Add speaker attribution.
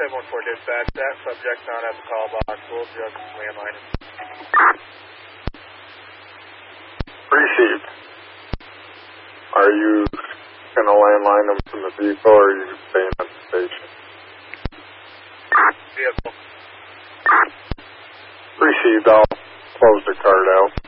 Speaker 1: 714 dispatch, that subject's not at the call box. We'll just landline him.
Speaker 2: Received. Are you going to landline them from the vehicle, or are you staying at the station?
Speaker 1: Vehicle.
Speaker 2: Received. I'll close the card out.